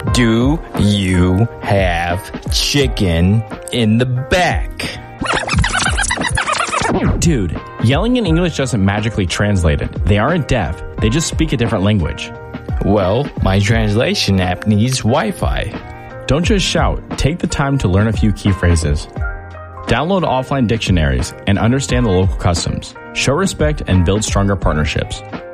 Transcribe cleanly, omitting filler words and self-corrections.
Do you have chicken in the back? Dude, yelling in English doesn't magically translate it. They aren't deaf. They just speak a different language. Well, my translation app needs Wi-Fi. Don't just shout. Take the time to learn a few key phrases. Download offline dictionaries and understand the local customs. Show respect and build stronger partnerships.